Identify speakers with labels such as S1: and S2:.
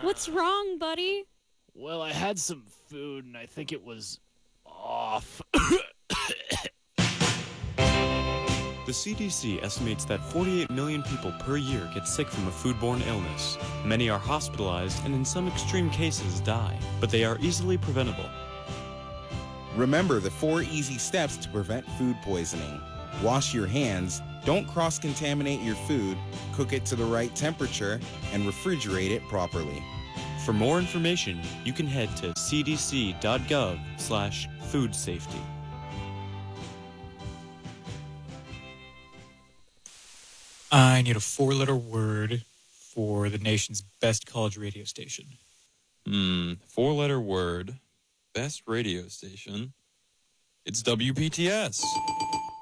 S1: What's wrong, buddy?
S2: Well, I had some food and I think it was off.
S3: The CDC estimates that 48 million people per year get sick from a foodborne illness. Many are hospitalized and in some extreme cases die, but they are easily preventable.
S4: Remember the 4 easy steps to prevent food poisoning. Wash your hands, don't cross-contaminate your food, cook it to the right temperature, and refrigerate it properly.
S3: For more information, you can head to cdc.gov/food safety.
S5: I need a 4-letter word for the nation's best college radio station.
S6: 4-letter word. Best radio station. It's WPTS.